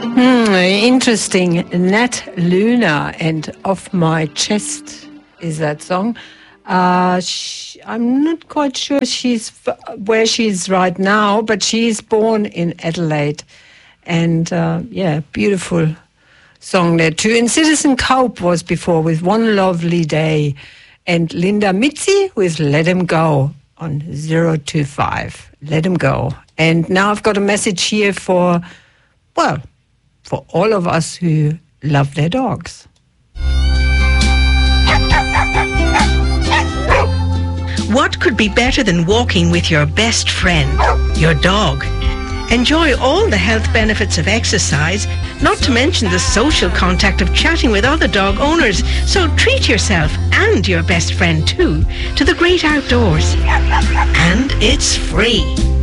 Interesting. Nat Luna and Off My Chest is that song. I'm not quite sure where she's right now, but she's born in Adelaide. And beautiful song there too. And Citizen Cope was before with One Lovely Day. And Linda Mitzi with Let 'Em Go on 025. Let 'Em Go. And now I've got a message here for all of us who love their dogs. What could be better than walking with your best friend, your dog? Enjoy all the health benefits of exercise, not to mention the social contact of chatting with other dog owners. So treat yourself and your best friend too to the great outdoors. And it's free.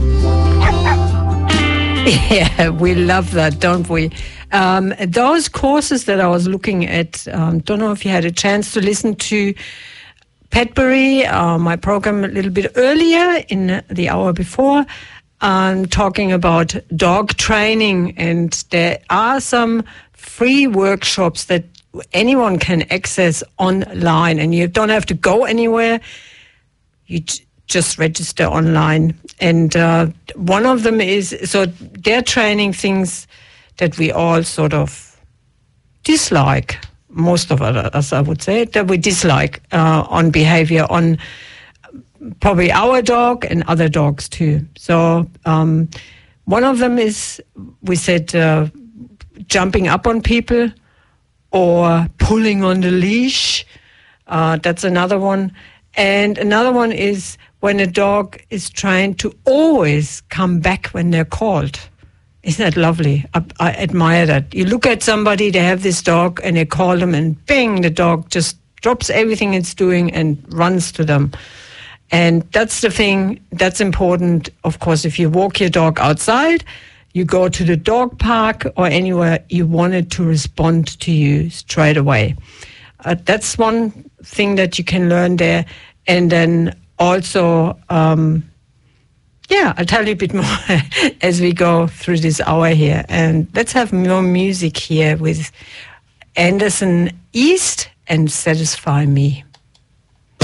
Yeah, we love that, don't we? Those courses that I was looking at, don't know if you had a chance to listen to Petbury, my program a little bit earlier in the hour before, talking about dog training. And there are some free workshops that anyone can access online, and you don't have to go anywhere. You just register online. And one of them is, so they're training things that we all sort of dislike, most of us, I would say, that we dislike on behavior, on probably our dog and other dogs too. So one of them is, we said, jumping up on people or pulling on the leash. That's another one. And another one is when a dog is trying to always come back when they're called. Isn't that lovely? I admire that. You look at somebody, they have this dog, and they call them, and bang, the dog just drops everything it's doing and runs to them. And that's the thing that's important. Of course, if you walk your dog outside, you go to the dog park or anywhere, you want it to respond to you straight away. That's one thing that you can learn there. And then also, I'll tell you a bit more as we go through this hour here. And let's have more music here with Anderson East and Satisfy Me.